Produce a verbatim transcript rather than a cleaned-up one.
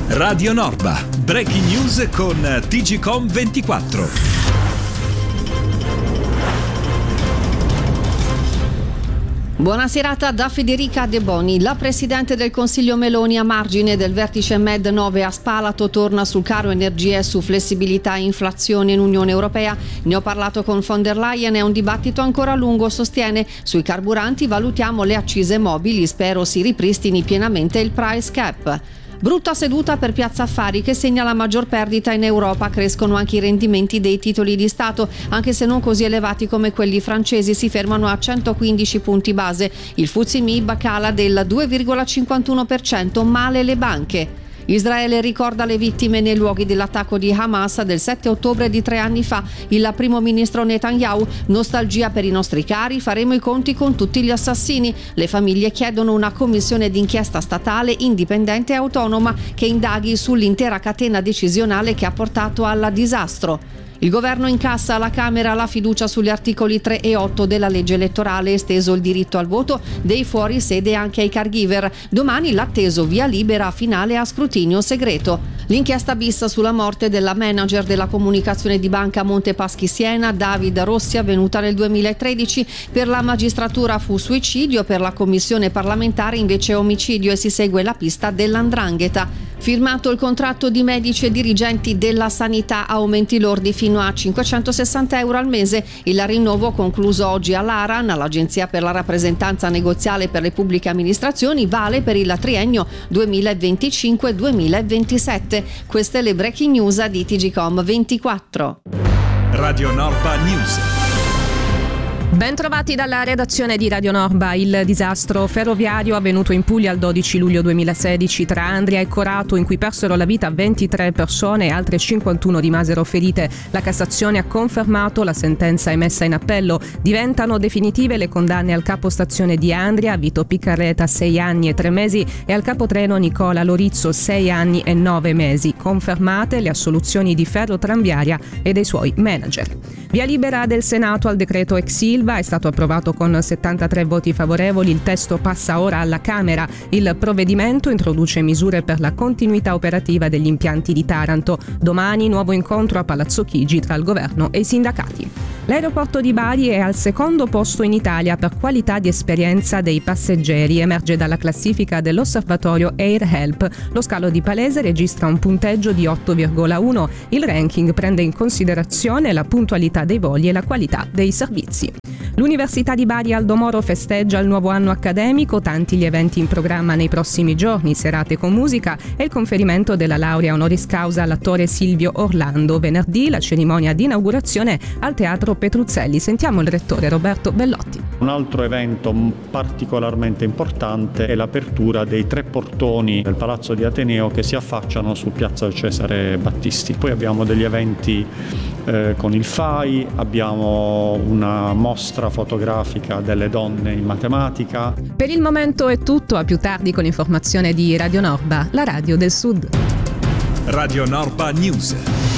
Radio Norba, breaking news con T G Com ventiquattro. Buona serata da Federica De Boni. La Presidente del Consiglio Meloni, a margine del vertice Med nove a Spalato, torna sul caro energia e su flessibilità e inflazione in Unione Europea. Ne ho parlato con von der Leyen, è un dibattito ancora lungo, sostiene. Sui carburanti valutiamo le accise mobili, spero si ripristini pienamente il price cap. Brutta seduta per Piazza Affari, che segna la maggior perdita in Europa. Crescono anche i rendimenti dei titoli di Stato, anche se non così elevati come quelli francesi, si fermano a centoquindici punti base. Il F T S E M I B cala del due virgola cinquantuno per cento, male le banche. Israele ricorda le vittime nei luoghi dell'attacco di Hamas del sette ottobre di tre anni fa. Il primo ministro Netanyahu: nostalgia per i nostri cari, faremo i conti con tutti gli assassini. Le famiglie chiedono una commissione d'inchiesta statale indipendente e autonoma che indaghi sull'intera catena decisionale che ha portato al disastro. Il governo incassa alla Camera la fiducia sugli articoli tre e otto della legge elettorale, esteso il diritto al voto dei fuori sede anche ai caregiver. Domani l'atteso via libera finale a scrutinio segreto. L'inchiesta bis sulla morte della manager della comunicazione di Banca Monte Paschi Siena, David Rossi, avvenuta nel duemilatredici. Per la magistratura fu suicidio, per la commissione parlamentare invece omicidio, e si segue la pista dell'andrangheta. Firmato il contratto di medici e dirigenti della sanità, aumenti lordi fino a cinquecentosessanta euro al mese. Il rinnovo concluso oggi all'Aran, l'Agenzia per la rappresentanza negoziale per le pubbliche amministrazioni, vale per il triennio duemilaventicinque duemilaventisette. Queste le breaking news di T G Com ventiquattro. Radio Norba News. Ben trovati dalla redazione di Radio Norba. Il disastro ferroviario avvenuto in Puglia il dodici luglio duemilasedici tra Andria e Corato, in cui persero la vita ventitré persone e altre cinquantuno rimasero ferite. La Cassazione ha confermato la sentenza emessa in appello. Diventano definitive le condanne al capostazione di Andria, Vito Piccarreta, sei anni e tre mesi, e al capotreno Nicola Lorizzo, sei anni e nove mesi. Confermate le assoluzioni di Ferrotramviaria e dei suoi manager. Via libera del Senato al decreto ex Ilva. È stato approvato con settantatré voti favorevoli. Il testo passa ora alla Camera. Il provvedimento introduce misure per la continuità operativa degli impianti di Taranto. Domani nuovo incontro a Palazzo Chigi tra il governo e i sindacati. L'aeroporto di Bari è al secondo posto in Italia per qualità di esperienza dei passeggeri, emerge dalla classifica dell'osservatorio Air Help. Lo scalo di Palese registra un punteggio di otto virgola uno. Il ranking prende in considerazione la puntualità dei voli e la qualità dei servizi. L'Università di Bari Aldo Moro festeggia il nuovo anno accademico, tanti gli eventi in programma nei prossimi giorni, serate con musica e il conferimento della laurea honoris causa all'attore Silvio Orlando. Venerdì la cerimonia di inaugurazione al Teatro Petruzzelli. Sentiamo il rettore Roberto Bellotti. Un altro evento particolarmente importante è l'apertura dei tre portoni del Palazzo di Ateneo che si affacciano su Piazza Cesare Battisti. Poi abbiamo degli eventi eh, con il F A I, abbiamo una mostra fotografica delle donne in matematica. Per il momento è tutto, a più tardi con l'informazione di Radio Norba, la radio del Sud. Radio Norba News.